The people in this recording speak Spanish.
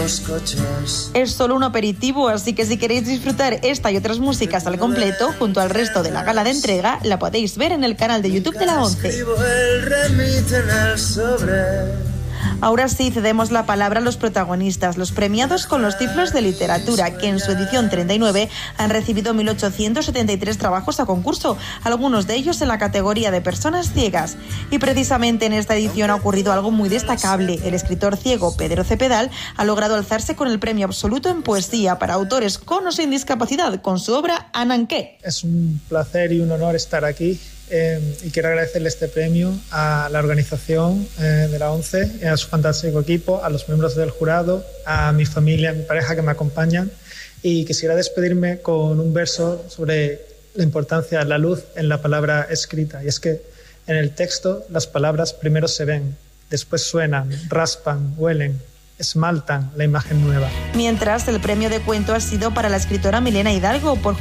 Es solo un aperitivo, así que si queréis disfrutar esta y otras músicas al completo, junto al resto de la gala de entrega, la podéis ver en el canal de YouTube de la ONCE. Ahora sí, cedemos la palabra a los protagonistas, los premiados con los Ciflos de Literatura, que en su edición 39 han recibido 1.873 trabajos a concurso, algunos de ellos en la categoría de personas ciegas. Y precisamente en esta edición ha ocurrido algo muy destacable. El escritor ciego Pedro Cepedal ha logrado alzarse con el premio absoluto en poesía para autores con o sin discapacidad, con su obra Ananqué. Es un placer y un honor estar aquí. Y quiero agradecerle este premio a la organización de la ONCE, a su fantástico equipo, a los miembros del jurado, a mi familia, a mi pareja que me acompañan, y quisiera despedirme con un verso sobre la importancia de la luz en la palabra escrita, y es que en el texto las palabras primero se ven, después suenan, raspan, huelen, esmaltan la imagen nueva. Mientras, el premio de cuento ha sido para la escritora Milena Hidalgo por